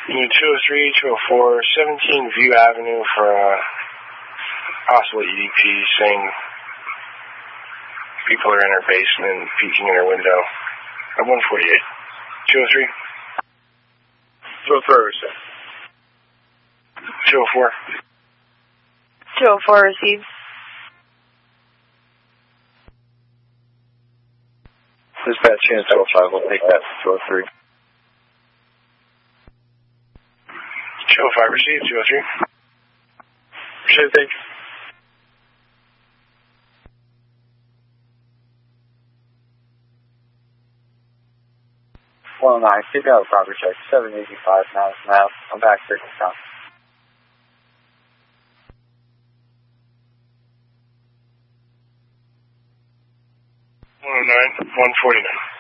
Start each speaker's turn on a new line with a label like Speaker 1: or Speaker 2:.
Speaker 1: Unit 203, 204, 17 View Avenue for possible EDP saying people are in her basement and peeking in her window. At 148. 203? 204.
Speaker 2: 204 received.
Speaker 3: Dispatch chance 205, we'll take that. 203.
Speaker 1: 205 received, 203.
Speaker 3: Appreciate it, thank you. 109, keep out proper check, 785 miles an hour. I'm back 6 down.
Speaker 1: 109, 149.